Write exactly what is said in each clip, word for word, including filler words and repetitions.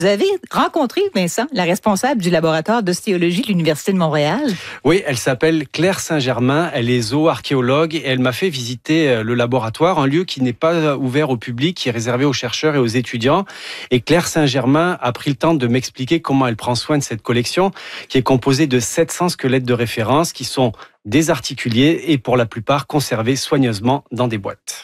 Vous avez rencontré, Vincent, la responsable du laboratoire d'ostéologie de l'Université de Montréal. Oui, elle s'appelle Claire Saint-Germain, elle est zooarchéologue et elle m'a fait visiter le laboratoire, un lieu qui n'est pas ouvert au public, qui est réservé aux chercheurs et aux étudiants. Et Claire Saint-Germain a pris le temps de m'expliquer comment elle prend soin de cette collection, qui est composée de sept cents squelettes de référence qui sont désarticulés et pour la plupart conservés soigneusement dans des boîtes.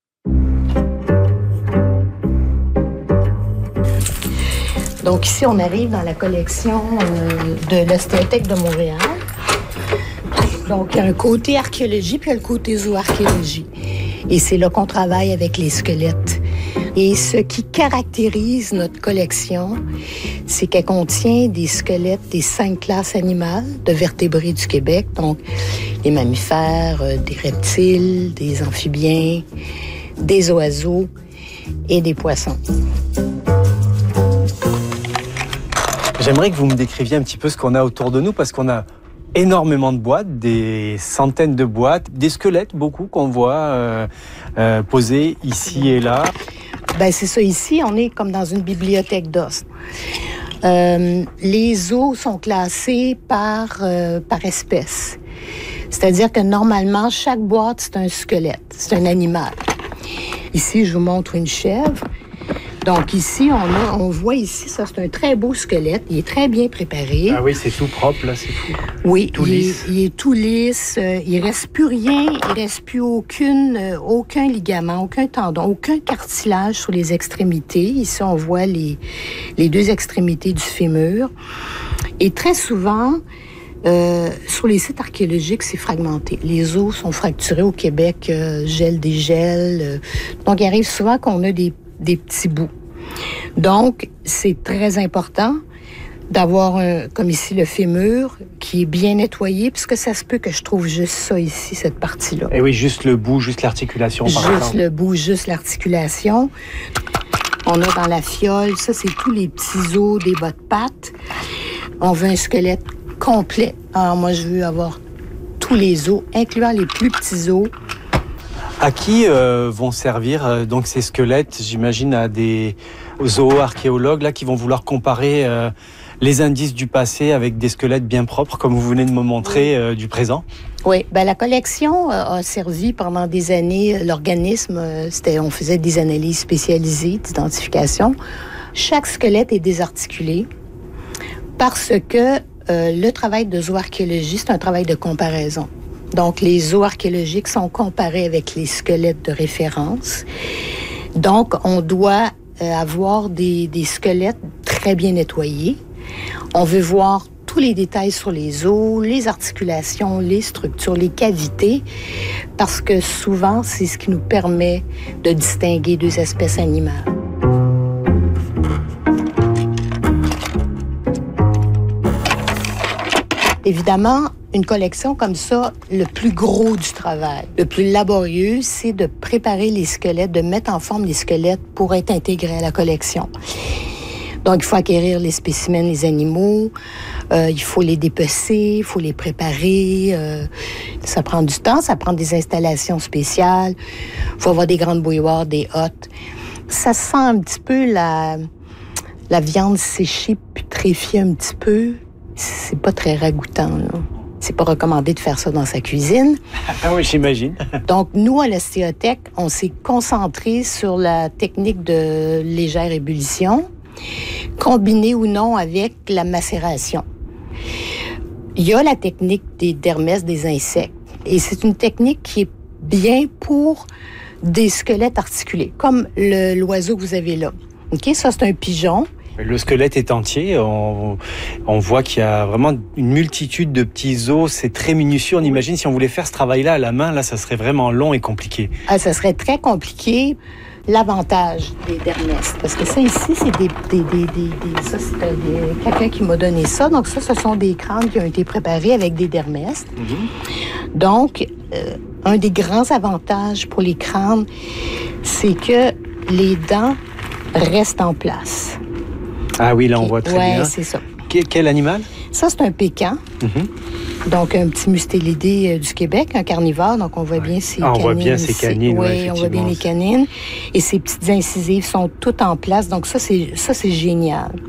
Donc ici, on arrive dans la collection euh, de l'Ostéothèque de Montréal. Donc, il y a un côté archéologie puis il y a le côté zooarchéologie. Et c'est là qu'on travaille avec les squelettes. Et ce qui caractérise notre collection, c'est qu'elle contient des squelettes des cinq classes animales de vertébrés du Québec. Donc, des mammifères, euh, des reptiles, des amphibiens, des oiseaux et des poissons. J'aimerais que vous me décriviez un petit peu ce qu'on a autour de nous, parce qu'on a énormément de boîtes, des centaines de boîtes, des squelettes, beaucoup qu'on voit euh, euh, posés ici et là. Ben c'est ça, ici, on est comme dans une bibliothèque d'os. Euh, les os sont classés par, euh, par espèce. C'est-à-dire que normalement, chaque boîte, c'est un squelette, c'est un animal. Ici, je vous montre une chèvre. Donc ici, on, a, on voit ici, ça c'est un très beau squelette. Il est très bien préparé. Ah oui, c'est tout propre, là, c'est fou. Oui, tout il, lisse. Est, il est tout lisse. Euh, il reste plus rien. Il reste plus aucune, euh, aucun ligament, aucun tendon, aucun cartilage sur les extrémités. Ici, on voit les, les deux extrémités du fémur. Et très souvent, euh, sur les sites archéologiques, c'est fragmenté. Les os sont fracturés au Québec, euh, gel des gels. Euh, donc, il arrive souvent qu'on a des des petits bouts. Donc, c'est très important d'avoir, un, comme ici, le fémur qui est bien nettoyé, puisque ça se peut que je trouve juste ça ici, cette partie-là. Et oui, juste le bout, juste l'articulation, par exemple. Juste le bout, juste l'articulation. On a dans la fiole, ça, c'est tous les petits os des bas de pattes. On veut un squelette complet. Alors, moi, je veux avoir tous les os, incluant les plus petits os. À qui euh, vont servir euh, donc ces squelettes? J'imagine à des zooarchéologues là qui vont vouloir comparer euh, les indices du passé avec des squelettes bien propres, comme vous venez de me montrer euh, du présent. Oui, ben la collection euh, a servi pendant des années. L'organisme, euh, c'était, on faisait des analyses spécialisées d'identification. Chaque squelette est désarticulé parce que euh, le travail de zooarchéologie, c'est un travail de comparaison. Donc, les zooarchéologiques sont comparés avec les squelettes de référence. Donc, on doit euh, avoir des, des squelettes très bien nettoyés. On veut voir tous les détails sur les os, les articulations, les structures, les cavités, parce que souvent, c'est ce qui nous permet de distinguer deux espèces animales. Évidemment, une collection comme ça, le plus gros du travail, le plus laborieux, c'est de préparer les squelettes, de mettre en forme les squelettes pour être intégrés à la collection. Donc, il faut acquérir les spécimens des animaux, euh, il faut les dépecer, il faut les préparer. Euh, ça prend du temps, ça prend des installations spéciales. Il faut avoir des grandes bouilloires, des hottes. Ça sent un petit peu la, la viande séchée, putréfiée un petit peu. C'est pas très ragoûtant, là. C'est pas recommandé de faire ça dans sa cuisine. Ah oui, j'imagine. Donc, nous, à l'ostéothèque, on s'est concentré sur la technique de légère ébullition, combinée ou non avec la macération. Il y a la technique des dermès des insectes. Et c'est une technique qui est bien pour des squelettes articulés, comme le, l'oiseau que vous avez là. OK? Ça, c'est un pigeon. Le squelette est entier, on, on voit qu'il y a vraiment une multitude de petits os, c'est très minutieux. On imagine si on voulait faire ce travail-là à la main, là, ça serait vraiment long et compliqué. Ah, ça serait très compliqué. L'avantage des dermès, parce que ça ici, c'est des, des, des, des, des ça c'est des, quelqu'un qui m'a donné ça. Donc ça, ce sont des crânes qui ont été préparés avec des dermès. Mm-hmm. Donc, euh, un des grands avantages pour les crânes, c'est que les dents restent en place. Ah oui, là, on voit très ouais, bien. C'est ça. Quel, quel animal? Ça, c'est un pécan. Mm-hmm. Donc, un petit mustélidé du Québec, un carnivore. Donc, on voit ouais. bien ses ah, on canines. voit bien ses canines, Oui, ouais, on voit bien les canines. Et ses petites incisives sont toutes en place. Donc, ça, c'est, ça, c'est génial.